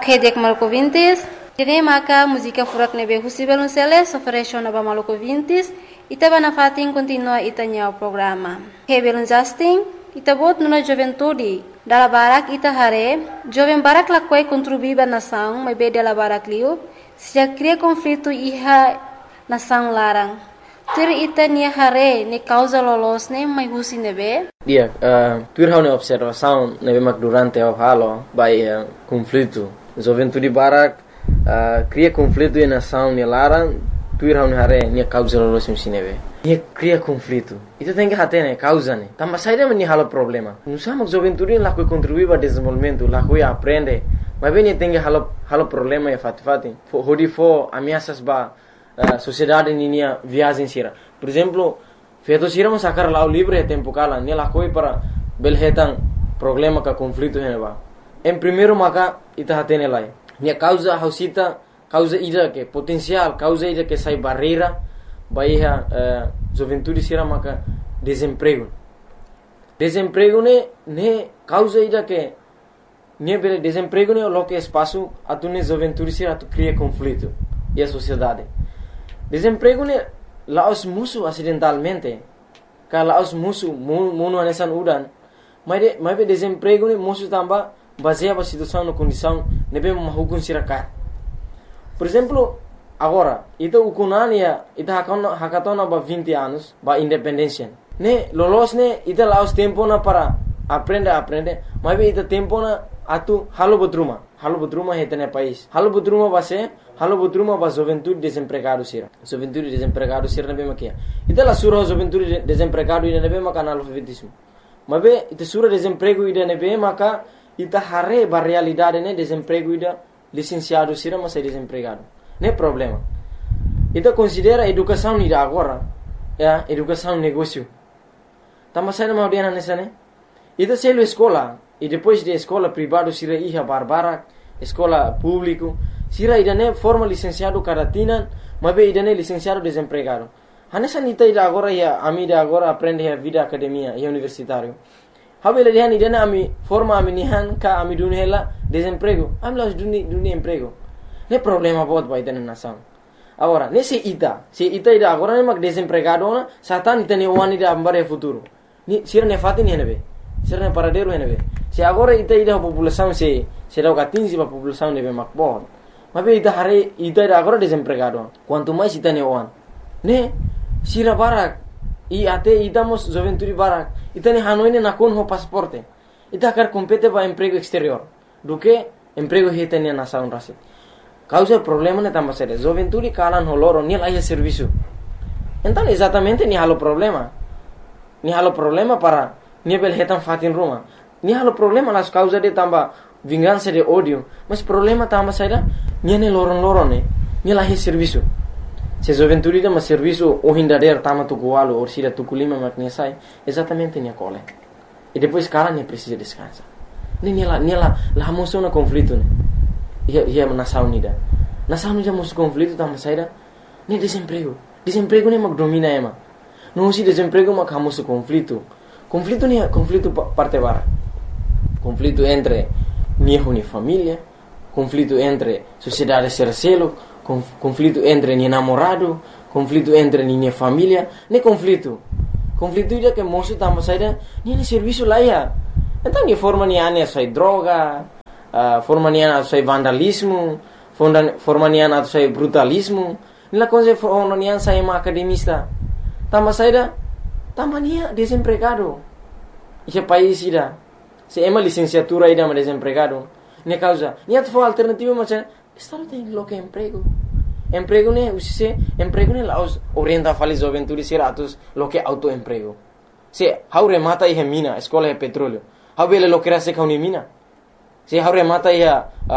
Ok, dek malco vintis. Dene maka música furak nebe husi belunceles ofereció naba malco vintis. Ita bana fatin continua itanya o programa. Ok, belun Justin. Ita bot nuna juventude. Dala barak ita hare. Joven barak lakwai contribuiba nação, mas be dala barak liu. Se já cria conflito iha nação larang. Tur ita nia hare ne causa lolos ne mai husi nebe. Dia, tur hau ne observação nebe mak durante o halo by conflito. Juventude barak cria conflito e nação ne larang. Tur hau ne hare nia causa lolos ne nebe. Nia cria conflito. Ita tem que hate ne causa ne. Tamba saída me halo problema. Não sabe juventude lá que contribui para desenvolvimento, lá que aprende. Mas bem tem que halo problema e fati. Hodi fo ameaças ba sociedade ninia viagem sira. Por exemplo, feito sira mo sacar lá o livre e tempo kala, ne lá coi para belhetan problema ka conflito heneba. Em primeiro maka ita hatene lai. Nia causa hausita, causa ida que potencial, causa ida que sai barreira, baia juventude sira maka desemprego. Desemprego ne causa ida que ne bele desemprego ne lo que espaço atune juventude sira atu cria conflito e a sociedade. Desemprego ne laos musuh acidentalmente. Kalau laos musuh munu anesan udan. Mas be desemprego ne musuh tamba baseia ba situação na condição nebe mahukun sirakat. Por exemplo, agora, ita ukunania ita hakatona ba 20 anos ba independência. Ne lolos ne ita laos tempo na para aprende, mas be ita tempo na atu halo bodruma hetene país. Halo bodruma ba juventude desempregado sira. Juventude desempregado sira nebe makia. Ita la sura juventude desempregado ida nebe maka analfabetismo. Mabe ita sura desemprego ida nebe maka ita hare ba realidade ne desemprego ida licenciado sira mas desempregado. Ne problema. Ita considera educação ida agora, educação negócio. Tama sai na maudiana nessa ne. Ita selo escola e depois de escola privado sira iha barbara, escola público sira idane forma licenciado caratina, mas be idane licenciado desempregado. Hanessa nita ida agora ia amida agora aprende a vida academia e universitário. Habele dihan idane ami forma ami nihan ka ami dunhela desemprego. Amlas duni emprego. Ne problema bot ba idane nação. Agora, se ita ida agora ne mak desempregado na satan ita ne wani da ambare futuro. Ni sira ne fatin henebe. Sira ne paradero henebe. Se agora ita ida população se dá catinzi ba população nebe mak bot. Mas ita hare ita agora desempregado. Quanto mais ita ne wan. Ne sira barak e até idamos juventude barak. Ita ne hanoine na kon ho pasaporte. Ita quer compete ba emprego exterior. Do que emprego hita ne nação rasi. Causa problema ne tamba sere. Juventude kalan ho loro ni laia serviço. Então exatamente ni halo problema. Ni halo problema para ni bel hetan fatin ruma. Ni halo problema las causa de tamba vingança de ódio, mas problema tamba saída niane loron ne ni lahi serviço. Se juventude da mas serviço o hindader tama tu gualo ou sira tu kulima makne sai, exatamente ni cole. E depois cara ne precisa descansar. Ni la moção na conflito ne. Ia nação unida. Nação unida moção conflito tamba saída ni desemprego. Desemprego ne mak domina ema. Não se desemprego mak hamoso conflito. Conflito ni conflito parte bara. Conflito entre ni família, conflito entre sociedade sercelo, conflito entre ni namorado, conflito entre ni família, ne conflito ida que moço tamba saída ni serviço lá ia. Então ni forma ni ane sai droga, forma ni ane sai vandalismo, forma ni ane sai brutalismo, ni la coisa forma ni ane sai uma academista. Tamba saída tamba ni desempregado. Esse país ida se ema licenciatura ida mas desempregado. Ne causa, ni atfo alternativa mas estado tem lo que emprego. Emprego ne usise, emprego ne laos orienta fali juventude seratus lo que autoemprego. Se haure mata e mina, escola e petróleo. Habele lo que era se kauni mina. Se haure mata e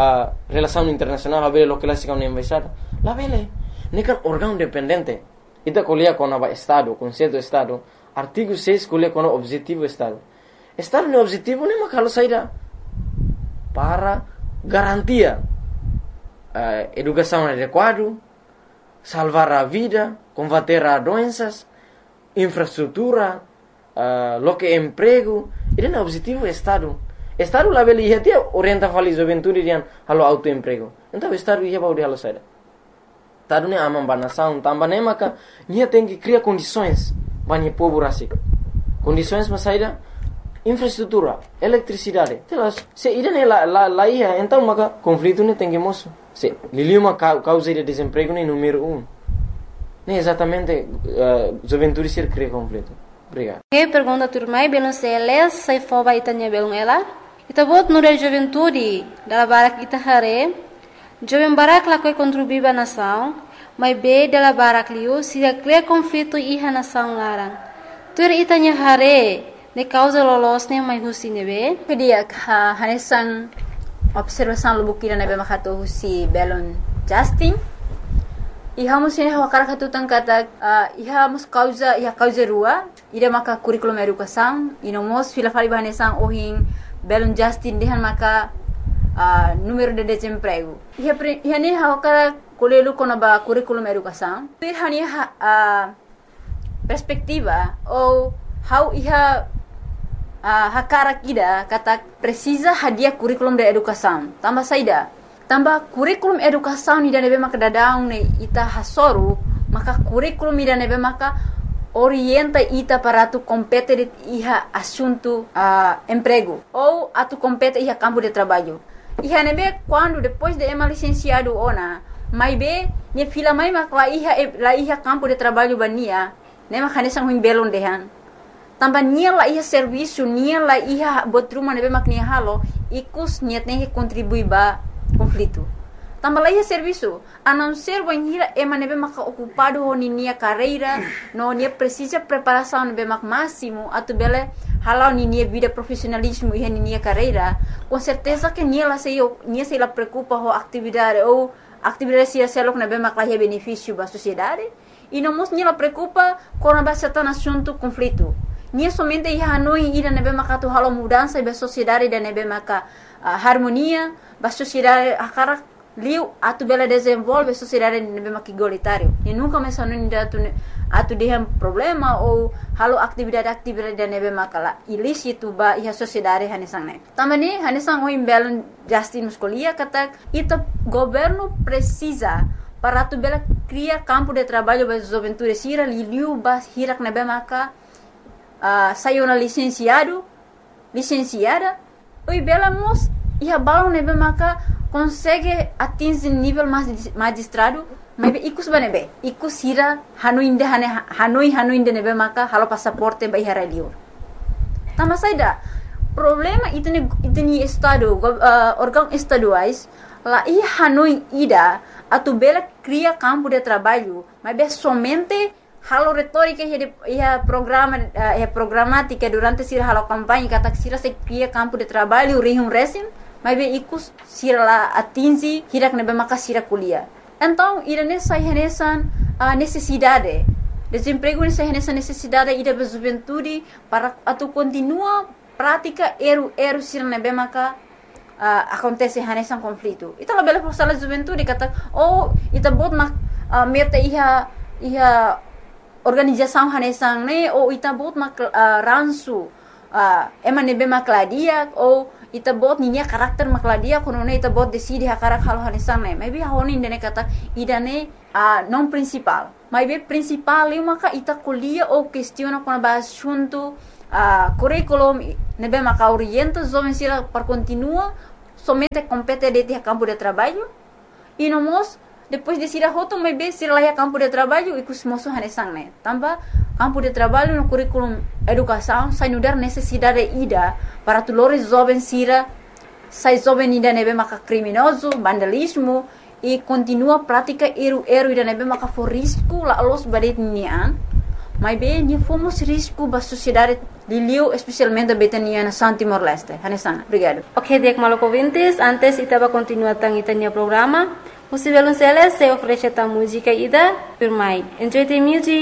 relação internacional, habele lo que era se kauni embaixada. La vele, ne kan órgão dependente. Ita colia com a estado, conceito estado, artigo 6 colia com o objetivo estado. Estado no objetivo ne makalo saída para garantia educação adequada, salvar a vida, combater as doenças, infraestrutura, lo que emprego, ele é o objetivo do Estado. Estado lá beli ia tia orienta fali juventude dian halo autoemprego. Então estado ia baudi halo saida. Estado ne amam banação, tambah ne maka nia tem que criar condições bani povo rasik. Condições mas saida infraestrutura, eletricidade. Telas, se ida ne lá ia, então maka conflito ne tem que moço. Se liliu uma causa de desemprego ne número 1. Ne exatamente juventude ser cria conflito. Obrigado. Que pergunta turmai belum seles sai foba itanya belum ela. Ita bot nure juventude dala barak ita hare. Jovem barak la koi contribuir ba nação, mas be dala barak liu se cria conflito iha nação larang. Tur itanya hare ne causa lolos ne mai husi nebe. Kedia hanesan observação lubukira nebe makato husi belon Justin. Iha musine hawakara katutan kata iha mus causa rua ida maka curriculum educação ino mos fila fali bahanesan ohin belon Justin dehan maka número de desemprego iha ni hawakara kolelu kono ba curriculum educação ir hani perspectiva ou how iha hakara kida kata precisa hadiah curriculum de educação tambah saida tambah kurikulum educação ni nebe maka dadaung ne ita hasoru maka kurikulum ni nebe maka orienta ita para tu compete iha assunto emprego ou atu compete iha campo de trabalho iha nebe quando depois de ema licenciado ona mai be ne fila mai maka la iha campo de trabalho bania ne maka nesang huing belon dehan tambah nia la iha serviço nia la iha botruma nebe maka nia halo ikus niat ne contribui ba conflito. Tambah lagi serviço, a não ser banhira ema nebe maka ocupado ho ni nia carreira, no nia precisa preparação nebe mak máximo, atu bele halau ni nia vida profissionalismo e ni nia carreira, com certeza que nia se la preocupa ho atividade ou atividade se selok nebe mak lahi benefício ba sociedade, e não mos nia la preocupa com a certa assunto conflito. Nia somente ia hanoi ida nebe maka tu halau mudança ba sociedade da nebe maka harmonia ba sociedade akara liu atu bela desenvolve sociedade nebe maka igualitário e nunca mais hanoi atu dehem problema ou halau atividade da nebe maka la ilícito ba ia sociedade hanesang ne tamani hanesang o imbelon Justin muscolia kata ita governo precisa para tu bela criar campo de trabalho ba juventude sira liu ba hirak nebe maka saiu na licenciada oi bela mos ia balon nebe maka consegue atingir nível magistrado mas ikus banebe ikus hira hanoi inde nebe maka halo passaporte ba ihara liur tama saida problema itni estado órgão estaduais lá ia hanoi ida atu bela cria campo de trabalho mas somente halo retórica ia programática durante sira halo campanha kata sira se cria campo de trabalho rihum resim mas ikus sira la atingi hirak nebe maka sira kuliah então irane sai renesan necessidade desemprego nessa necessidade ida ba juventude para atu continua prática eru sira nebe maka acontece renesan conflito ita la bela força la juventude kata ita bot meta iha organização hanesang ne ou ita bot ransu ema nebe makladia ou ita bot ninya karakter makladia kono ne ita bot decide hakarak halo hanesang ne maybe honi ndene kata idane non principal maybe principal eu maka ita kuliah ou questiona com ba assunto curriculum nebe maka orienta jovem sira para continua somente compete de campo de trabalho e nomos depois de sira hoto mai be sira laia campo de trabalho e kusmoso hanesang ne tambah campo de trabalho no curriculum educação sai nudar necessidade ida para tulores jovem sira sai jovem ida nebe maka criminoso vandalismo e continua prática eru ida nebe maka for risco la los badet nian mai be ni fomos risco ba sociedade liliu especialmente betania na San Timor Leste hanesang obrigado. Ok, dek maloko vintes antes itaba continua tang itanya programa. Musivelun Celes se oferece a música ida por mai. Enjoy the music.